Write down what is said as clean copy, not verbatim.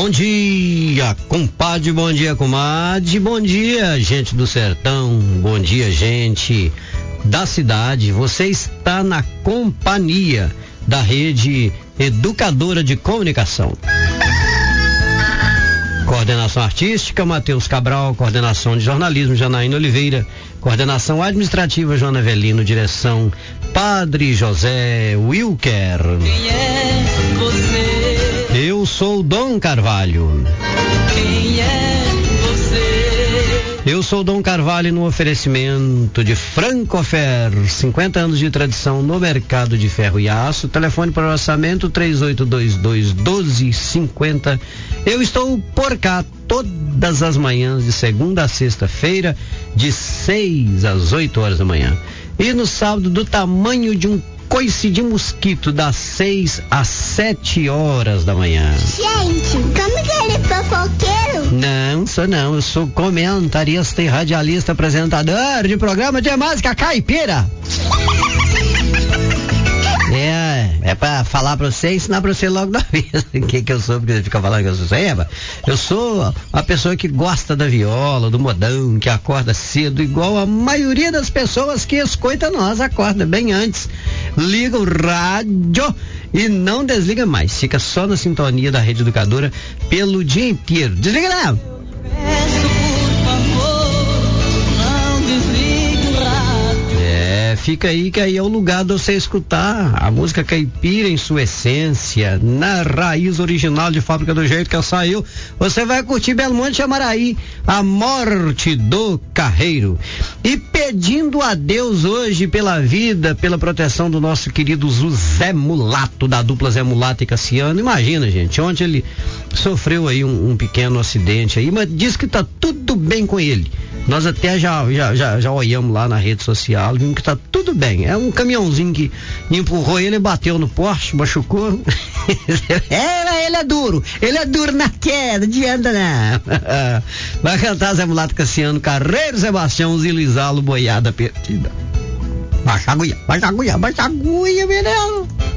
Bom dia, compadre, bom dia, comadre, bom dia, gente do sertão, bom dia, gente da cidade. Você está na companhia da Rede Educadora de Comunicação. Coordenação artística, Matheus Cabral. Coordenação de jornalismo, Janaína Oliveira. Coordenação administrativa, Joana Avelino. Direção, Padre José Wilker. Quem é você? Eu sou Dom Carvalho. Quem é você? Eu sou Dom Carvalho no oferecimento de Francofer, 50 anos de tradição no mercado de ferro e aço. Telefone para orçamento 3822-1250. Eu estou por cá todas as manhãs de segunda a sexta-feira, de 6 às 8 horas da manhã. E no sábado, do tamanho de um coice de mosquito, das 6 às 7 horas da manhã. Gente, como que ele é fofoqueiro? Não, eu sou comentarista e radialista, apresentador de programa de música caipira. É pra falar pra você e ensinar pra você logo da vez. O que eu sou, porque você fica falando que eu sou samba? Eu sou a pessoa que gosta da viola, do modão, que acorda cedo, igual a maioria das pessoas que escuta nós, acorda bem antes, liga o rádio e não desliga mais, fica só na sintonia da Rede Educadora pelo dia inteiro. Desliga não! Peço, por favor, não desligue o rádio. Fica aí que aí é o lugar de você escutar a música caipira em sua essência, na raiz original de fábrica do jeito que ela saiu. Você vai curtir Belmonte Amaraí, a morte do carreiro. E pedindo a Deus hoje pela vida, pela proteção do nosso querido Zé Mulato, da dupla Zé Mulato e Cassiano. Imagina, gente, ontem ele sofreu aí um pequeno acidente aí, mas diz que tá tudo bem com ele. Nós até já olhamos lá na rede social, vimos que tá tudo bem. É um caminhãozinho que empurrou ele, bateu no poste, machucou. Ele é duro na queda, não adianta não. Vai cantar Zé Mulato, Cassiano, Carreiro, Sebastião, Zilizalo, Boiada Perdida. Baixa a agulha, menino.